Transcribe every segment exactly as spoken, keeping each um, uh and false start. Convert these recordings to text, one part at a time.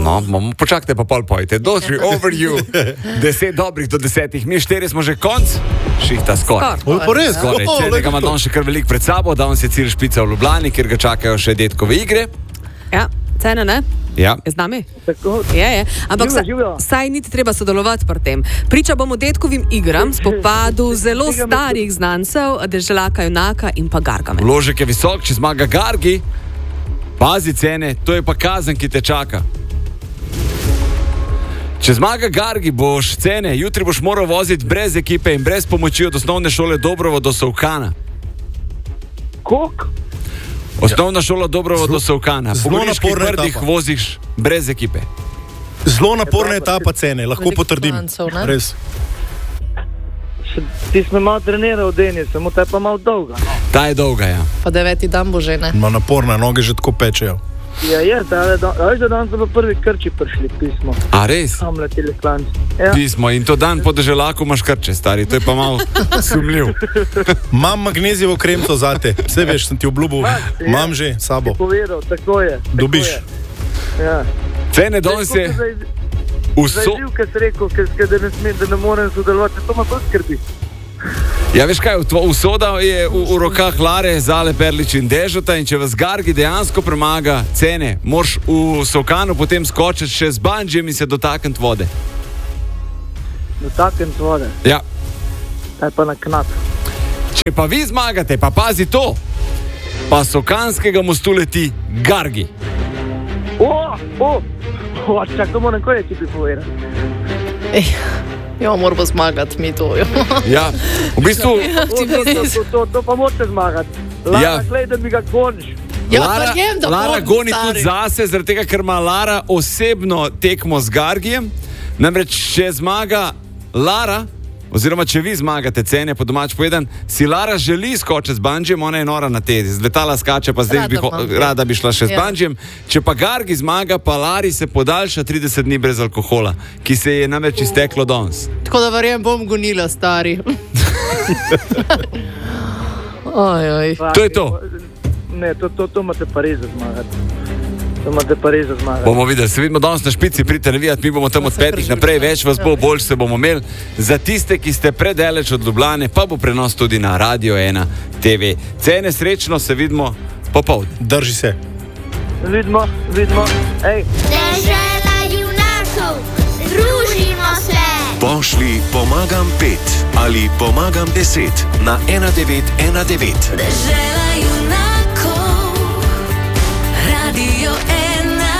No, počakajte pa pol pojte. Dotri, over you. Deset dobrih do desetih. Mi štiri smo že konc. Šihta skoraj. Skor. O, res? Skoraj. Celega ima Don še kar velik pred sabo. Danes je cilj Špica v Ljubljani, kjer ga čakajo še detkove igre. Ja, cena ne? Ja. Je z nami? Tako. Je, je. Ampak Živijo, sa, živijo. saj niti treba sodelovati pri tem. Priča bomo detkovim igram, spopadu zelo starih znancev, Deželaka junaka in pa Gargame. Vložek je visok, če zmaga Gargi. Pazi cene, to je pa kazen, ki te čaka. Če zmaga Gargi, boš cene, jutri boš moral voziti brez ekipe in brez pomoči od osnovne šole Dobrovo do Sovkana. Kok? Osnovna šola Dobrovo do Sovkana. Po zelo Goriških naporna Brdih etapa. voziš brez ekipe. Zelo naporna etapa cene, lahko Veliko potrdim. znancev, ne? Res. Še, ti smo malo treniral, Denis, samo ta je pa malo dolga. Ta je dolga, ja. Pa deveti dan bo že, ne? Ma naporna, noge že tako pečejo. Ja, je, da je dan, dan so pa prvi krči prišli, pismo. A res? Tam leteli klanci. Ja. Pismo in to dan po Deželaku imaš krče, stari, to je pa malo sumljiv. Imam magnezijevo kremco zate, vse veš, sem ti obljubil, imam že s sabo. Ti povedal, tako je. Tako Dobiš. Je. Ja. Cene danes je Zdaj vso... živ, kaj si rekel, kaj, da ne smem, da ne morem sodelovati, to me pa skrbi. Ja, veš kaj, usoda je v, v rokah Lare, Zale, Perlič in Dežota in če vas Gargi dejansko premaga cene, moraš v Sovkanu potem skočiti še z bandžem in se dotakniti vode. Dotakniti vode, Ja. taj pa na knap. Če pa vi zmagate, pa pazi to, pa Sovkanskega mostu leti Gargi. O, o, o, čak, to moram kaj ti povedati. Ej, jo, moramo zmagati mi to. Jo. Ja, v bistvu... To, to, to, to, to, to pa morate zmagati. Lara, Ja. glej, da mi ga goniš. Ja, Lara, verjem, da Lara bom, goni stari. tudi zase, zaradi tega, ker ima Lara osebno tekmo z Gargijem. Namreč, če zmaga Lara, oziroma če vi zmagate cene, po domač povedan, si Lara želi skočiti z bandžem, ona je nora na tezi. Z letala skače, pa zdaj Rada bi, ho- imam. rada bi šla še z Ja. bandžem. Če pa Gargi zmaga, pa Lari se podaljša trideset dni brez alkohola, ki se je namreč izteklo danes. Tako da verjem, bom gonila, stari. Oj, oj. To je to. Ne, to, to, to imate pa res za zmagati. To imate pa res za zmagati. Bomo videli, se vidimo danes na Špici, pridite navijati, mi bomo tam od petih naprej, več vas bo, bolj se bomo imeli. Za tiste, ki ste predaleč od Ljubljane, pa bo prenos tudi na Radio ena T V. Cene srečno, se vidimo popoldne. Drži se. Vidimo, vidimo. Ej, Dežela junakov, družimo se! Pošli pomagam pet ali pomagam deset na ena devet ena devet. Dežela junakov, Radio ena.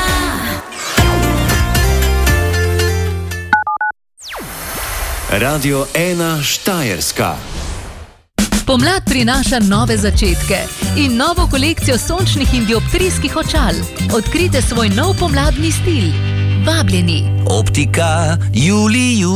Radio ena Štajerska. Pomlad prinaša nove začetke in novo kolekcijo sončnih in dioptrijskih očal. Odkrite svoj nov pomladni stil. Vabljeni. Optika Julius.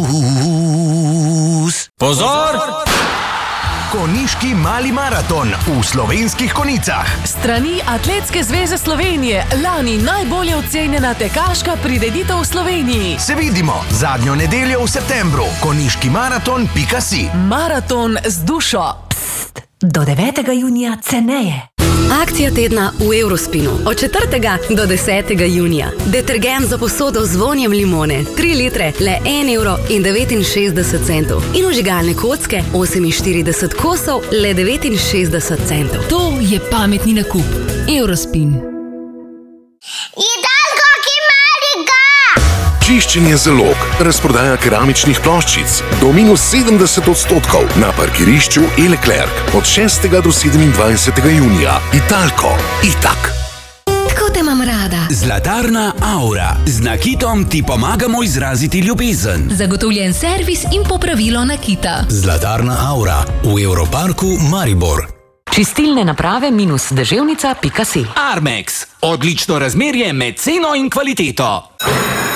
Pozor! Konjiški mali maraton v Slovenskih Konjicah. Strani Atletske zveze Slovenije, lani najbolje ocenjena tekaška prireditev v Sloveniji. Se vidimo zadnjo nedeljo v septembru. konjiški maraton pika si. Maraton z dušo. Pst, do devetega junija ceneje. Akcija tedna v Eurospinu. Od četrtega do desetega junija. Detergent za posodo z vonjem limone. tri litre, le en evro in devetinšestdeset centov. In vžigalne kocke, oseminštirideset kosov, le devetinšestdeset centov. To je pametni nakup. Eurospin. Jedalko, ki mariga! Čiščenje zalog, razprodaja keramičnih ploščic do minus sedemdeset odstotkov na parkirišču E-Leclerc od šestega do sedemindvajsetega junija. Italko, itak. Tako te imam rada. Zlatarna Aura. Z nakitom ti pomagamo izraziti ljubezen. Zagotovljen servis in popravilo nakita. Zlatarna Aura v Evroparku Maribor. Čistilne naprave minus deževnica pika si. Armex. Odlično razmerje med ceno in kvaliteto.